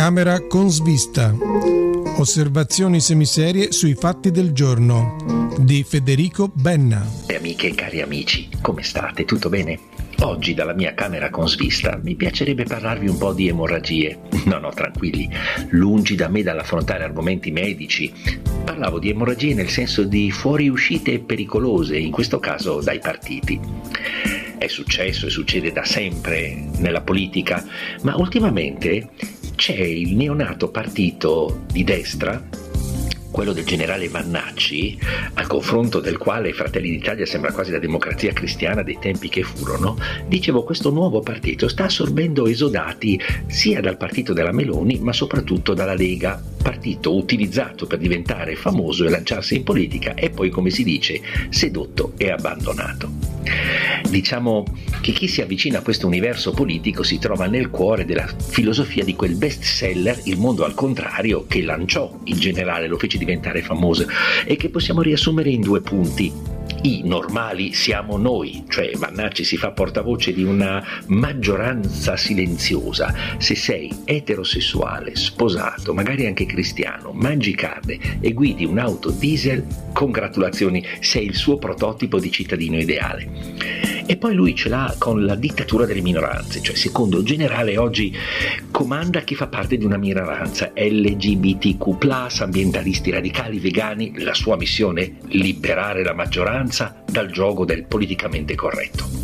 Camera con svista. Osservazioni semiserie sui fatti del giorno di Federico Benna. Amiche e cari amici, come state? Tutto bene? Oggi dalla mia camera con svista mi piacerebbe parlarvi un po' di emorragie. No, tranquilli, lungi da me dall'affrontare argomenti medici. Parlavo di emorragie nel senso di fuoriuscite pericolose, in questo caso dai partiti. È successo e succede da sempre nella politica, ma ultimamente c'è il neonato partito di destra, quello del generale Vannacci, al confronto del quale Fratelli d'Italia sembra quasi la democrazia cristiana dei tempi che furono. Dicevo, questo nuovo partito sta assorbendo esodati sia dal partito della Meloni, ma soprattutto dalla Lega, partito utilizzato per diventare famoso e lanciarsi in politica e poi, come si dice, sedotto e abbandonato. Diciamo che chi si avvicina a questo universo politico si trova nel cuore della filosofia di quel best seller Il mondo al contrario, che lanciò il generale, lo fece diventare famoso e che possiamo riassumere in 2 punti. I normali siamo noi, cioè Vannacci si fa portavoce di una maggioranza silenziosa. Se sei eterosessuale, sposato, magari anche cristiano, mangi carne e guidi un'auto diesel, congratulazioni, sei il suo prototipo di cittadino ideale. E poi lui ce l'ha con la dittatura delle minoranze, cioè secondo il generale oggi comanda chi fa parte di una minoranza, LGBTQ+, ambientalisti radicali, vegani. La sua missione? Liberare la maggioranza dal gioco del politicamente corretto.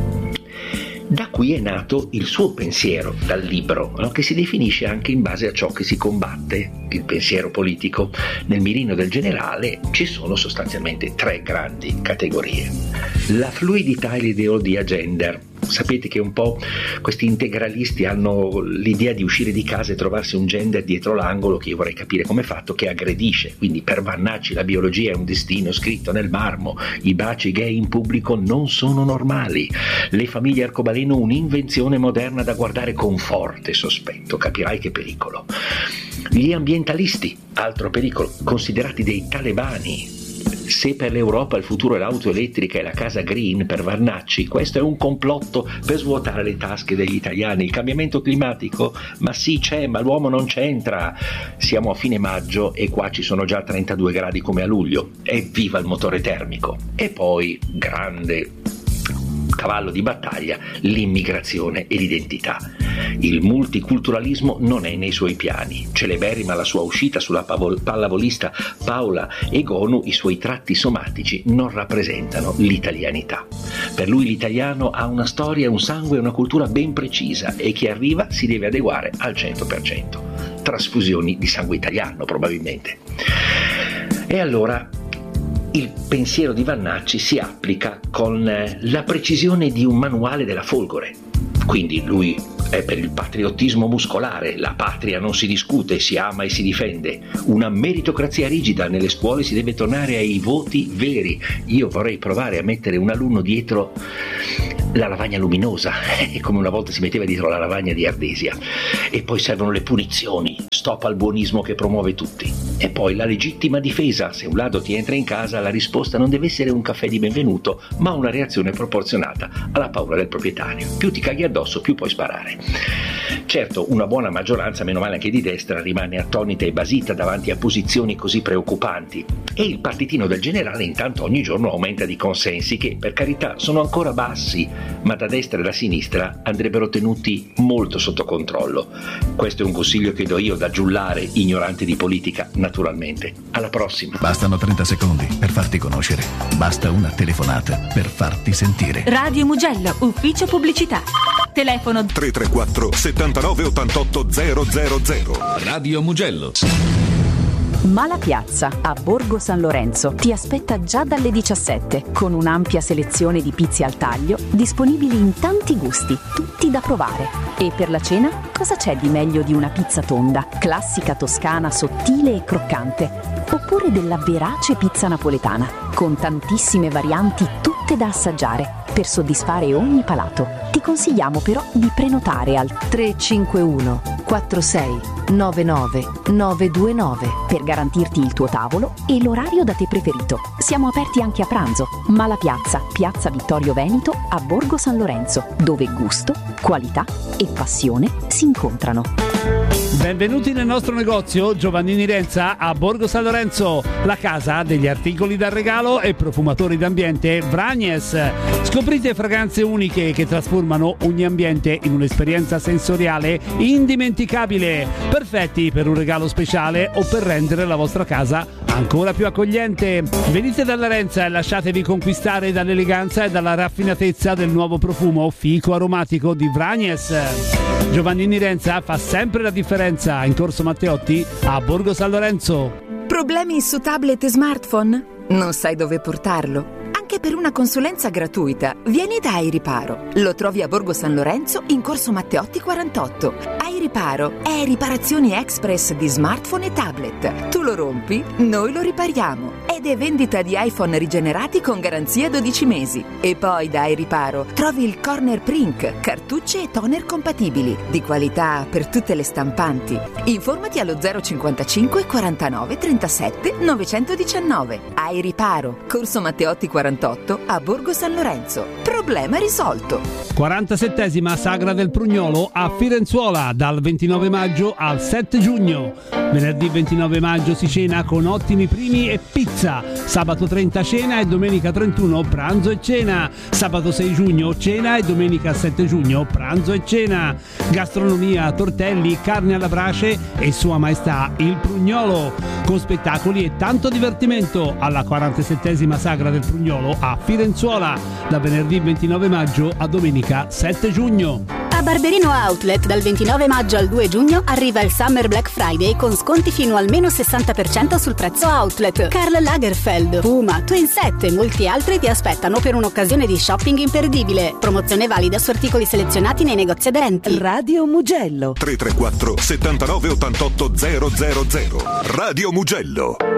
Da qui è nato il suo pensiero, dal libro, no? Che si definisce anche in base a ciò che si combatte, il pensiero politico. Nel mirino del generale ci sono sostanzialmente 3 grandi categorie. La fluidità e l'ideologia gender. Sapete che un po' questi integralisti hanno l'idea di uscire di casa e trovarsi un gender dietro l'angolo, che io vorrei capire come è fatto, che aggredisce. Quindi per Vannacci la biologia è un destino scritto nel marmo, i baci gay in pubblico non sono normali, le famiglie arcobaleno un'invenzione moderna da guardare con forte sospetto, capirai che pericolo. Gli ambientalisti, altro pericolo, considerati dei talebani. Se per l'Europa il futuro è l'auto elettrica e la casa green, per Vannacci questo è un complotto per svuotare le tasche degli italiani. Il cambiamento climatico? Ma sì, c'è, ma l'uomo non c'entra. Siamo a fine maggio e qua ci sono già 32 gradi come a luglio. Evviva il motore termico! E poi, grande cavallo di battaglia, l'immigrazione e l'identità. Il multiculturalismo non è nei suoi piani. Celeberrima la sua uscita sulla pallavolista Paola Egonu, i suoi tratti somatici non rappresentano l'italianità. Per lui l'italiano ha una storia, un sangue e una cultura ben precisa e chi arriva si deve adeguare al 100%. Trasfusioni di sangue italiano probabilmente. E allora il pensiero di Vannacci si applica con la precisione di un manuale della Folgore. Quindi lui è per il patriottismo muscolare, la patria non si discute, si ama e si difende. Una meritocrazia rigida, nelle scuole si deve tornare ai voti veri. Io vorrei provare a mettere un alunno dietro la lavagna luminosa, come una volta si metteva dietro la lavagna di Ardesia. E poi servono le punizioni, stop al buonismo che promuove tutti. E poi la legittima difesa, se un ladro ti entra in casa la risposta non deve essere un caffè di benvenuto, ma una reazione proporzionata alla paura del proprietario. Più ti caghi addosso, più puoi sparare. Certo, una buona maggioranza, meno male anche di destra, rimane attonita e basita davanti a posizioni così preoccupanti. E il partitino del generale intanto ogni giorno aumenta di consensi che, per carità, sono ancora bassi, ma da destra e da sinistra andrebbero tenuti molto sotto controllo. Questo è un consiglio che do io da giullare, ignorante di politica, naturalmente. Alla prossima. Bastano 30 secondi per farti conoscere. Basta una telefonata per farti sentire. Radio Mugello, ufficio pubblicità. Telefono 334 79 88 000. Radio Mugello. Malapiazza a Borgo San Lorenzo ti aspetta già dalle 17 con un'ampia selezione di pizze al taglio disponibili in tanti gusti, tutti da provare. E per la cena cosa c'è di meglio di una pizza tonda, classica toscana, sottile e croccante, oppure della verace pizza napoletana con tantissime varianti tutte da assaggiare per soddisfare ogni palato. Ti consigliamo però di prenotare al 351 46 99 929 per garantirti il tuo tavolo e l'orario da te preferito. Siamo aperti anche a pranzo. Malapiazza, Piazza Vittorio Veneto a Borgo San Lorenzo, dove gusto, qualità e passione si incontrano. Benvenuti nel nostro negozio Giovannini Renza a Borgo San Lorenzo, la casa degli articoli da regalo e profumatori d'ambiente Vragnes. Scoprite fragranze uniche che trasformano ogni ambiente in un'esperienza sensoriale indimenticabile, perfetti per un regalo speciale o per rendere la vostra casa ancora più accogliente. Venite dalla Renza e lasciatevi conquistare dall'eleganza e dalla raffinatezza del nuovo profumo fico aromatico di Vragnes. Giovannini Renza fa sempre la differenza in Corso Matteotti a Borgo San Lorenzo. Problemi su tablet e smartphone? Non sai dove portarlo? Anche per una consulenza gratuita, vieni da iRiparo. Lo trovi a Borgo San Lorenzo in Corso Matteotti 48. iRiparo è riparazioni express di smartphone e tablet. Tu lo rompi, noi lo ripariamo. Ed è vendita di iPhone rigenerati con garanzia 12 mesi. E poi da iRiparo trovi il Corner Prink, cartucce e toner compatibili, di qualità per tutte le stampanti. Informati allo 055 49 37 919. iRiparo, Corso Matteotti 48 a Borgo San Lorenzo. Problema risolto. 47esima Sagra del Prugnolo a Firenzuola dal 29 maggio al 7 giugno. Venerdì 29 maggio si cena con ottimi primi e pizza. Sabato 30 cena e domenica 31 pranzo e cena. Sabato 6 giugno cena e domenica 7 giugno pranzo e cena. Gastronomia, tortelli, carne alla brace e Sua Maestà il Prugnolo, con spettacoli e tanto divertimento alla 47esima Sagra del Prugnolo a Firenzuola da venerdì 29 maggio a domenica 7 giugno. A Barberino Outlet dal 29 maggio al 2 giugno arriva il Summer Black Friday con sconti fino al meno 60% sul prezzo outlet. Karl Lagerfeld, Puma, Twin Set e molti altri ti aspettano per un'occasione di shopping imperdibile. Promozione valida su articoli selezionati nei negozi aderenti. Radio Mugello 334 79 88 000. Radio Mugello.